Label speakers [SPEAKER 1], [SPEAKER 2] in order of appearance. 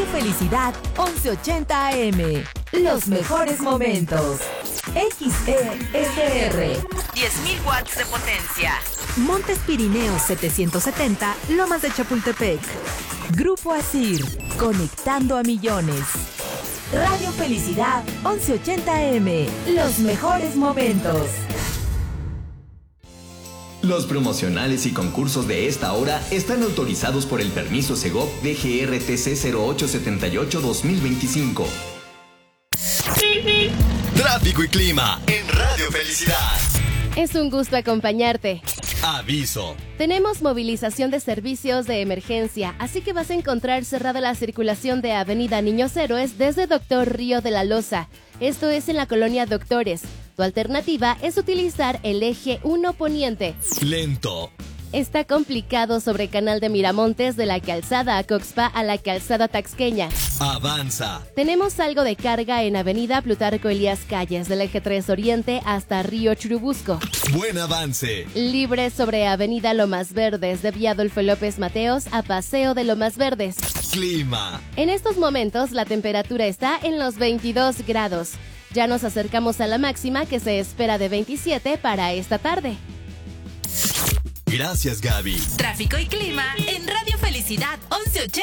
[SPEAKER 1] Felicidad 1180 AM. Los mejores momentos. XESR.
[SPEAKER 2] 10.000 watts de potencia.
[SPEAKER 1] Montes Pirineos 770, Lomas de Chapultepec. Grupo Asir, conectando a millones. Radio Felicidad 1180 AM. Los mejores momentos.
[SPEAKER 3] Los promocionales y concursos de esta hora están autorizados por el permiso Segov DGRTC 0878-2025.
[SPEAKER 4] Tráfico y clima en Radio Felicidad.
[SPEAKER 5] Es un gusto acompañarte.
[SPEAKER 4] Aviso.
[SPEAKER 5] Tenemos movilización de servicios de emergencia, así que vas a encontrar cerrada la circulación de Avenida Niños Héroes desde Doctor Río de la Loza. Esto es en la colonia Doctores. Tu alternativa es utilizar el eje 1 poniente.
[SPEAKER 4] Lento.
[SPEAKER 5] Está complicado sobre Canal de Miramontes de la calzada Acoxpa a la calzada Taxqueña.
[SPEAKER 4] Avanza.
[SPEAKER 5] Tenemos algo de carga en Avenida Plutarco Elías Calles del eje 3 Oriente hasta Río Churubusco.
[SPEAKER 4] Buen avance.
[SPEAKER 5] Libre sobre Avenida Lomas Verdes de Vía Adolfo López Mateos a Paseo de Lomas Verdes.
[SPEAKER 4] Clima.
[SPEAKER 5] En estos momentos la temperatura está en los 22 grados. Ya nos acercamos a la máxima que se espera de 27 para esta tarde.
[SPEAKER 4] Gracias, Gaby.
[SPEAKER 2] Tráfico y clima en Radio Felicidad 1180.